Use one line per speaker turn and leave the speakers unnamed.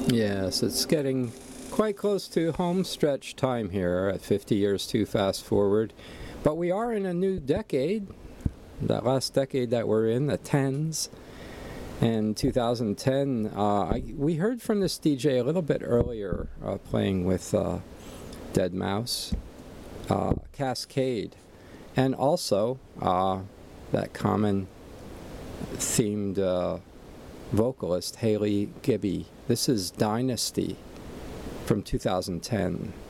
Yes, it's getting quite close to home stretch time here at 50 years too fast forward. But we are in a new decade, that last decade that we're in, the tens. And 2010, we heard from this DJ a little bit earlier, playing with deadmau5, Cascade, and also that common themed vocalist, Haley Gibby. This is Dynasty from 2010.